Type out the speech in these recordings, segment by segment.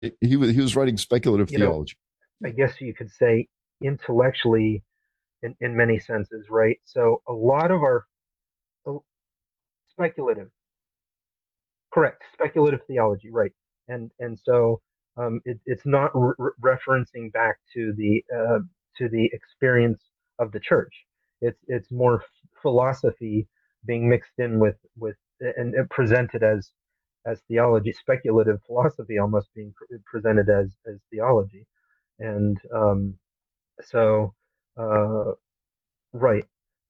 he was writing speculative you know, theology. I guess you could say intellectually in many senses, right? So a lot of our oh, speculative, correct, speculative theology, right? And so it's not referencing back to the experience of the church. It's more philosophy being mixed in with and presented as theology, speculative philosophy almost being presented as theology, and so uh, right,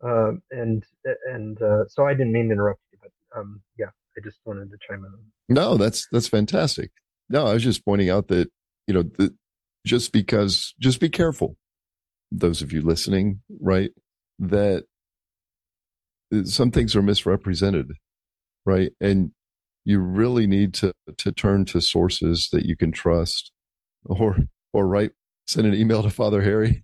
and so I didn't mean to interrupt you, but yeah, I just wanted to chime in. No, that's fantastic. No, I was just pointing out that that just be careful, those of you listening, right? That some things are misrepresented, right? And you really need to turn to sources that you can trust, or write send an email to Father Harry.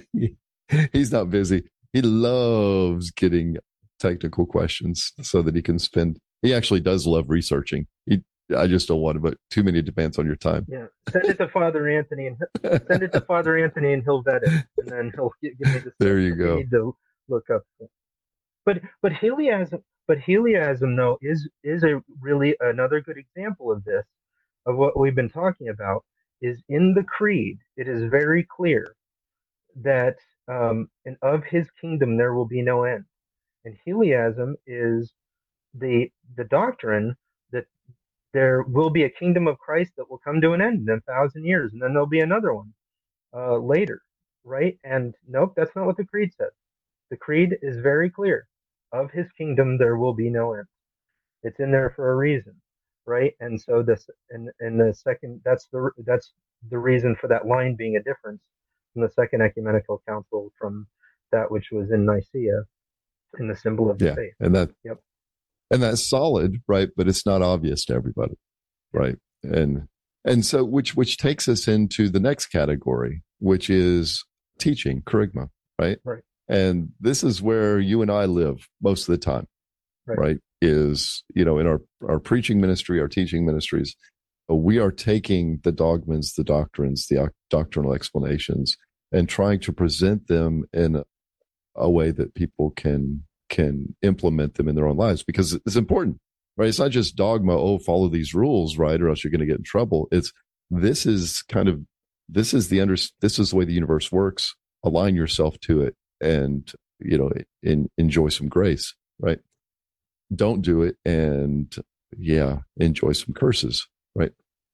He's not busy. He loves getting technical questions so that he can spend. He actually does love researching. I just don't want to put too many demands on your time. Yeah, send it to Father Anthony and send it to Father Anthony, and he'll vet it, and then he'll give me the stuff There you that we go. need to look up. But Heliasm though is a really another good example of this, of what we've been talking about. Is in the creed, it is very clear that and of his kingdom there will be no end. And Heliasm is the doctrine that there will be a kingdom of Christ that will come to an end in 1,000 years, and then there'll be another one later, right? And nope, that's not what the creed says. The creed is very clear. Of his kingdom there will be no end. It's in there for a reason, right? And so this, and the second, that's the reason for that line being a difference from the Second Ecumenical Council from that which was in Nicaea in the symbol of the Yeah, faith. Yep. and that's solid, right? But it's not obvious to everybody, Yep. right? And so which takes us into the next category, which is teaching, kerygma, right? Right. And this is where you and I live most of the time, Right. right? Is in our preaching ministry, our teaching ministries, we are taking the dogmas, the doctrines, the doctrinal explanations, and trying to present them in a way that people can implement them in their own lives, because it's important, right? It's not just dogma. Oh, follow these rules, right, or else you're going to get in trouble. It's this is kind of this is the way the universe works. Align yourself to it, and enjoy some grace, right? Don't do it, and yeah, enjoy some curses, right?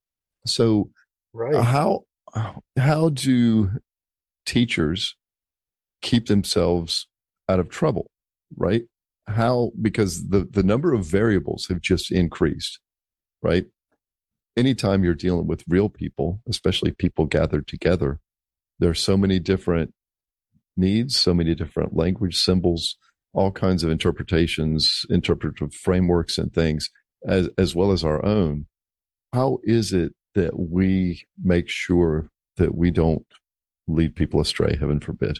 So Right. how how do teachers keep themselves out of trouble, right? How, because the number of variables have just increased, right? Anytime you're dealing with real people, especially people gathered together, there's so many different needs, so many different language symbols, all kinds of interpretations, interpretive frameworks and things, as well as our own. How is it that we make sure that we don't lead people astray, heaven forbid?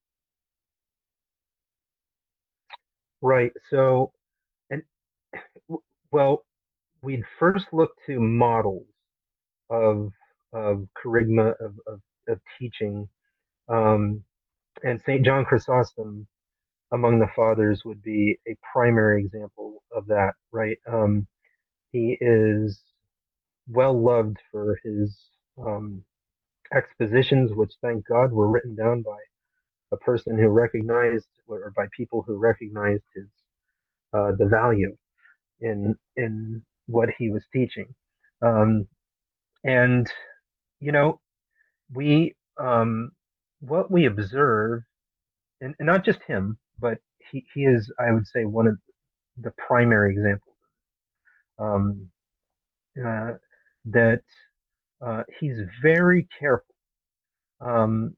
Right. So, and well, we'd first look to models of kerygma of teaching, um, and Saint John Chrysostom among the fathers would be a primary example of that. Right. He is well loved for his um, expositions, which thank God were written down by a person who recognized, or by people who recognized his the value in what he was teaching. Um, and you know, we what we observe, and not just him, but he is, I would say, one of the primary examples um, uh, that he's very careful um,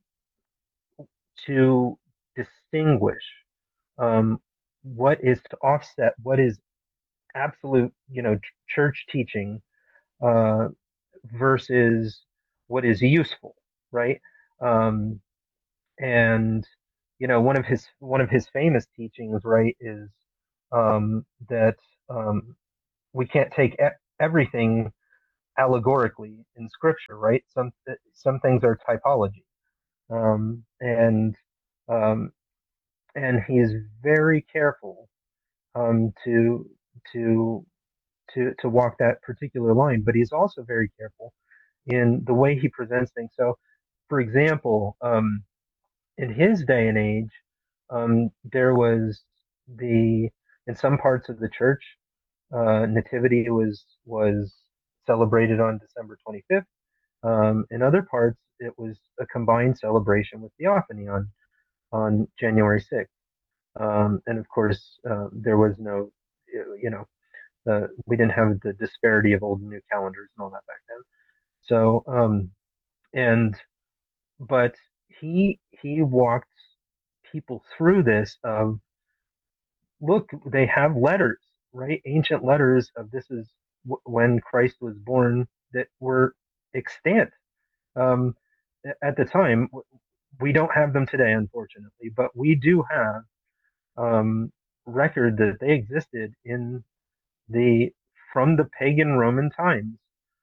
to distinguish what is to offset what is absolute, church teaching uh, versus what is useful, right? Um, and one of his famous teachings, right, is that we can't take everything allegorically in Scripture, right? Some things are typology, um, and um, and he is very careful um, to to to walk that particular line, but he's also very careful in the way he presents things. So, for example, in his day and age, there was the in some parts of the church, nativity was celebrated on December 25th. In other parts, it was a combined celebration with theophany on January 6th. And of course, there was no, you know, we didn't have the disparity of old and new calendars and all that back then. So, and but he walked people through this of look, they have letters, right? Ancient letters of this is when Christ was born that were extant um, at the time. We don't have them today, unfortunately, but we do have um, record that they existed in the from the pagan Roman times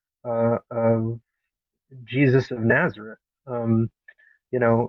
of Jesus of Nazareth, um, you know,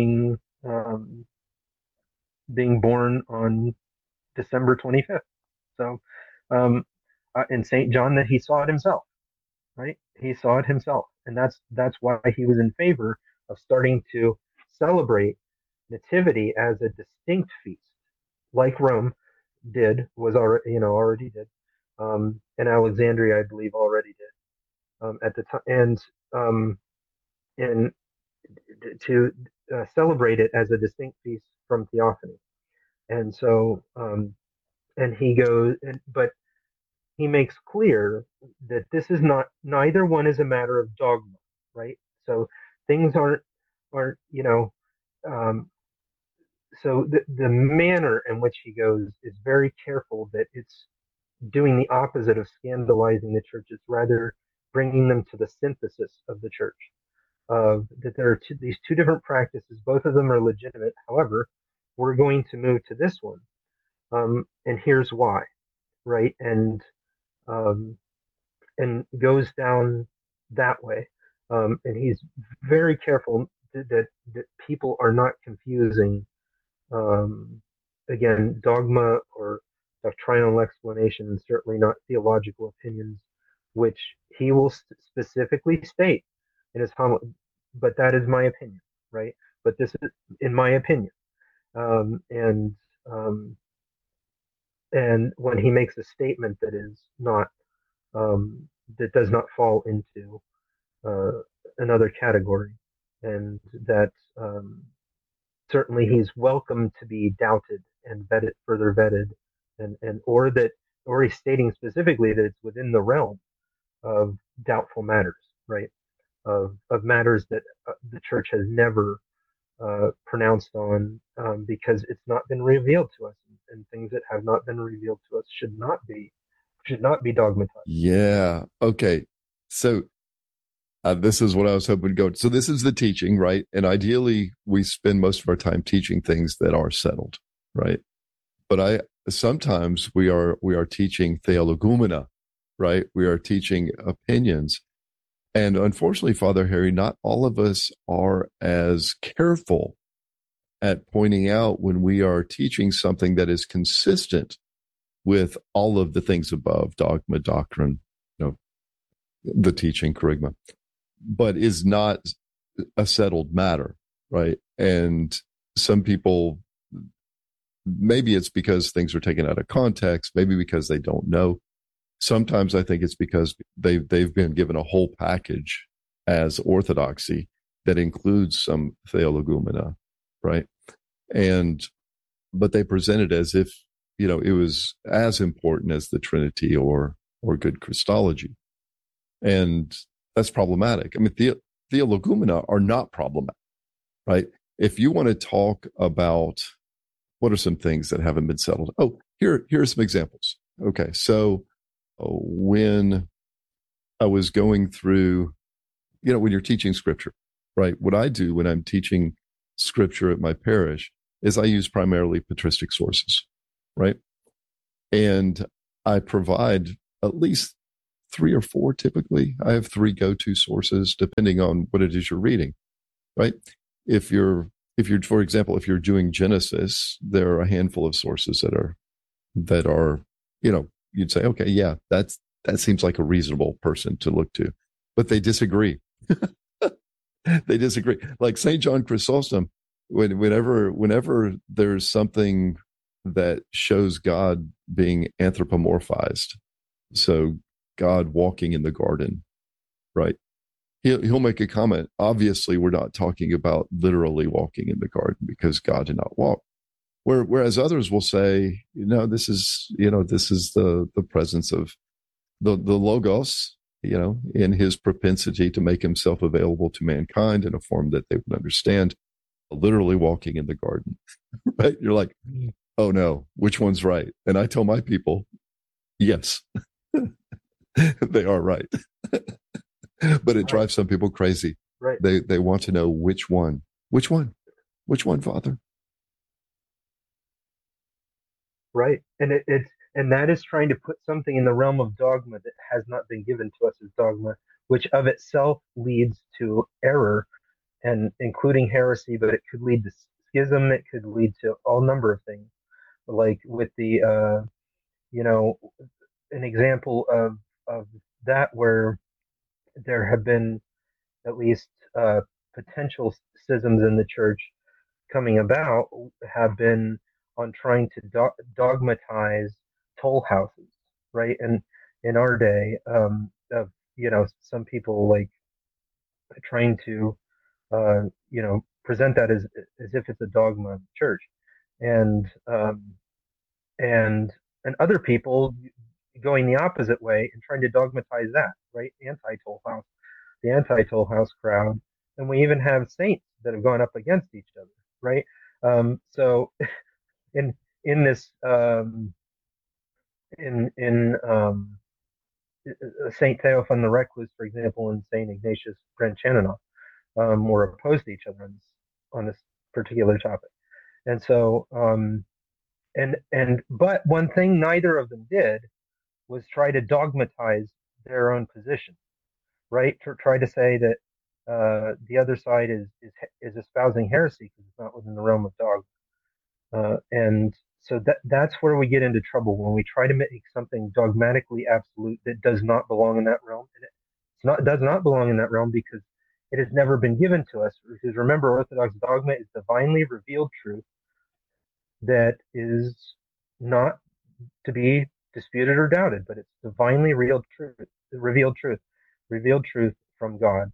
um, being born on December 25th. So, um, in Saint John, that he saw it himself, right? He saw it himself, and that's why he was in favor of starting to celebrate Nativity as a distinct feast, like Rome was already already did, and Alexandria, I believe, already did at the time, um, and to celebrate it as a distinct feast from Theophany. And so, and he goes, but he makes clear that this is not, neither one is a matter of dogma, right? So things aren't, um, so the manner in which he goes is very careful that it's doing the opposite of scandalizing the church. It's rather bringing them to the synthesis of the church. That there are these two different practices, both of them are legitimate. However, we're going to move to this one, and here's why, right? Um, and goes down that way. And he's very careful that people are not confusing, um, again, dogma or doctrinal explanations, certainly not theological opinions, which he will specifically state in his homily. But that is my opinion, right? But this is in my opinion. Um, and um, and when he makes a statement that is not that does not fall into uh, another category, and that certainly he's welcome to be doubted and further vetted, and or he's stating specifically that it's within the realm of doubtful matters, right? Of matters that the church has never pronounced on, because it's not been revealed to us, and things that have not been revealed to us should not be dogmatized. Yeah. Okay. So this is what I was hoping to go. So this is the teaching, right? And ideally, we spend most of our time teaching things that are settled, right? But sometimes we are teaching theologumena, right? We are teaching opinions. And unfortunately, Father Harry, not all of us are as careful at pointing out when we are teaching something that is consistent with all of the things above, dogma, doctrine, the teaching, kerygma, but is not a settled matter, right? And some people, maybe it's because things are taken out of context, maybe because they don't know. Sometimes I think it's because they've been given a whole package as orthodoxy that includes some theologumena, right? But they present it as if it was as important as the Trinity or good Christology, and that's problematic. I mean, theologumena are not problematic, right? If you want to talk about what are some things that haven't been settled, here are some examples. Okay, so when I was going through, when you're teaching scripture, right? What I do when I'm teaching scripture at my parish is I use primarily patristic sources, right? And I provide at least three or four typically. I have three go-to sources depending on what it is you're reading, right? If you're for example, if you're doing Genesis, there are a handful of sources that are, you'd say, okay, yeah, that seems like a reasonable person to look to, but they disagree. They disagree. Like St. John Chrysostom, whenever there's something that shows God being anthropomorphized, so God walking in the garden, right? He'll make a comment. Obviously, we're not talking about literally walking in the garden because God did not walk. Whereas others will say, this is the presence of the Logos, in his propensity to make himself available to mankind in a form that they would understand, literally walking in the garden, right? You're like, oh no, which one's right? And I tell my people, yes, they are right. But it drives some people crazy. Right. They want to know which one, Father. Right. And and that is trying to put something in the realm of dogma that has not been given to us as dogma, which of itself leads to error and including heresy, but it could lead to schism. It could lead to all number of things. Like with the, an example of that where there have been at least potential schisms in the church coming about have been on trying to dogmatize toll houses, right? And in our day, of some people like trying to present that as if it's a dogma of the church, and and and other people going the opposite way and trying to dogmatize that, right? Anti-toll house, the anti-toll house crowd, and we even have saints that have gone up against each other, right? So in in this in Saint Theophan the Recluse, for example, and Saint Ignatius Brentanoff, were opposed to each other on this particular topic, and so but one thing neither of them did was try to dogmatize their own position, right? To try to say that the other side is espousing heresy because it's not within the realm of dogma. And so that's where we get into trouble when we try to make something dogmatically absolute that does not belong in that realm. And does not belong in that realm because it has never been given to us. Because remember, Orthodox dogma is divinely revealed truth that is not to be disputed or doubted, but it's divinely revealed truth from God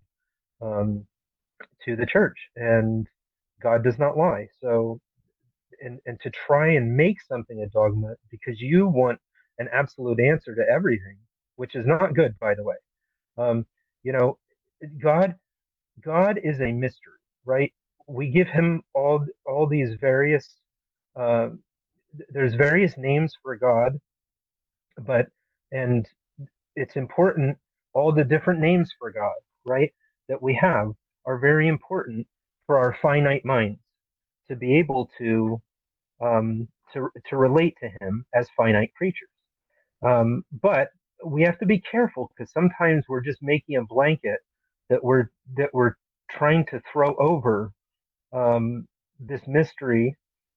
to the church, and God does not lie. So and to try and make something a dogma because you want an absolute answer to everything, which is not good, by the way. Um, you know, God, God is a mystery, right? We give him all these various. Uh, there's various names for God, but and it's important. All the different names for God, right, that we have are very important for our finite minds to be able to relate to him as finite creatures. But we have to be careful because sometimes we're just making a blanket that we're trying to throw over this mystery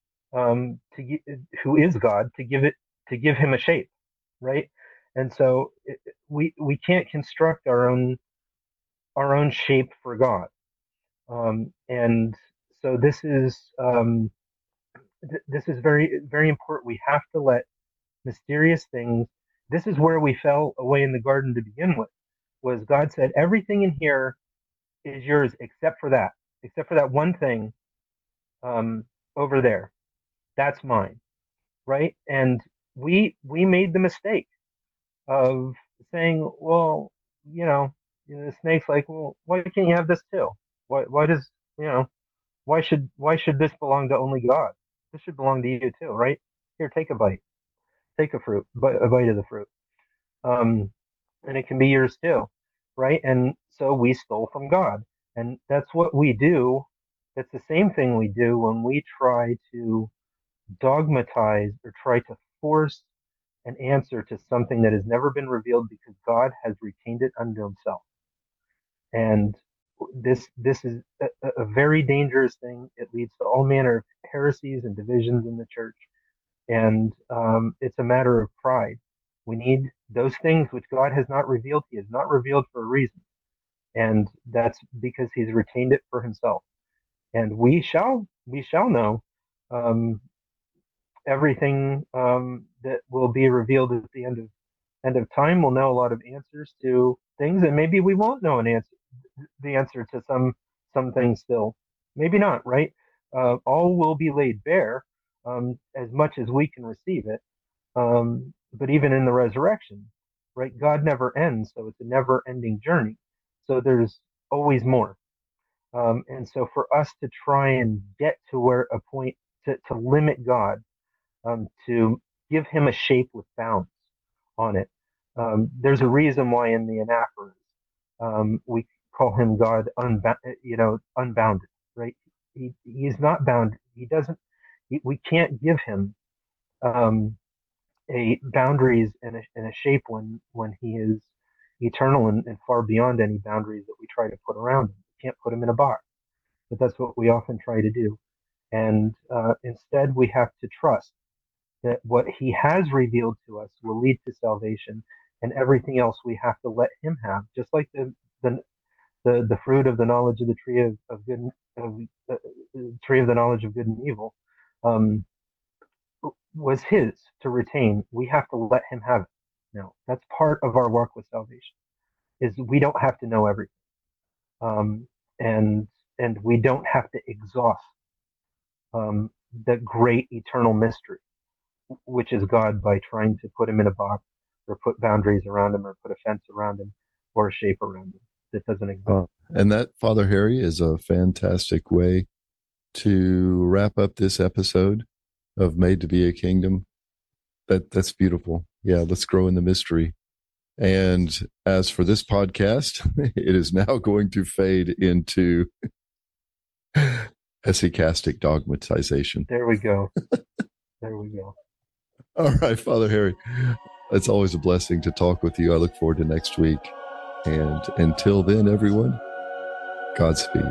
who is God to give him a shape, right? And so we can't construct our own shape for God, and so this is very very important. We have to let mysterious things. This is where we fell away in the garden to begin with. Was God said everything in here is yours except for that one thing um, over there. That's mine, right? And we made the mistake of saying, well, the snake's like, well, why can't you have this too? Why does you know why should this belong to only God? This should belong to you too, right? Here, take a bite, take a bite of the fruit, um, and it can be yours too, right? And so we stole from God, and that's what we do. That's the same thing we do when we try to dogmatize or try to force an answer to something that has never been revealed because God has retained it unto himself. And this is a very dangerous thing. It leads to all manner of heresies and divisions in the church. And it's a matter of pride. We need those things which God has not revealed. He has not revealed for a reason. And that's because he's retained it for himself. And we shall know everything that will be revealed at the end of time. We'll know a lot of answers to things, and maybe we won't know the answer to some things still. Maybe not, right? All will be laid bare, as much as we can receive it. But even in the resurrection, right? God never ends, so it's a never-ending journey. So there's always more. And so for us to try and get to where a point to limit God, to give him a shape with bounds on it. There's a reason why in the Anaphoras we call him God unbounded, right? He's not bound. He doesn't. We can't give him a boundaries and a shape when he is eternal and far beyond any boundaries that we try to put around him. We can't put him in a box, but that's what we often try to do. And instead, we have to trust that what he has revealed to us will lead to salvation, and everything else we have to let him have. Just like the fruit of the knowledge of the tree of good, tree of the knowledge of good and evil, was his to retain. We have to let him have it. Now, that's part of our work with salvation. Is we don't have to know everything, and we don't have to exhaust the great eternal mystery, which is God, by trying to put him in a box or put boundaries around him or put a fence around him or a shape around him that doesn't exist. And that, Father Harry, is a fantastic way to wrap up this episode of Made to Be a Kingdom. That's beautiful. Yeah, let's grow in the mystery. And as for this podcast, it is now going to fade into hesychastic dogmatization. There we go. There we go. All right, Father Harry, it's always a blessing to talk with you. I look forward to next week. And until then, everyone, Godspeed.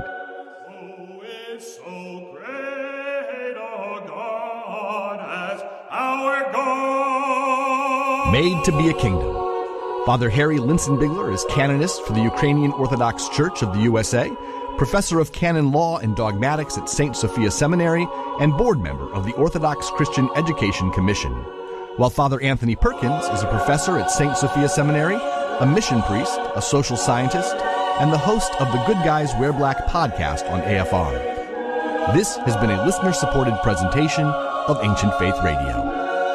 Made to Be a Kingdom. Father Harry Linsenbigler is canonist for the Ukrainian Orthodox Church of the USA, professor of canon law and dogmatics at St. Sophia Seminary, and board member of the Orthodox Christian Education Commission. While Father Anthony Perkins is a professor at St. Sophia Seminary, a mission priest, a social scientist, and the host of the Good Guys Wear Black podcast on AFR. This has been a listener-supported presentation of Ancient Faith Radio.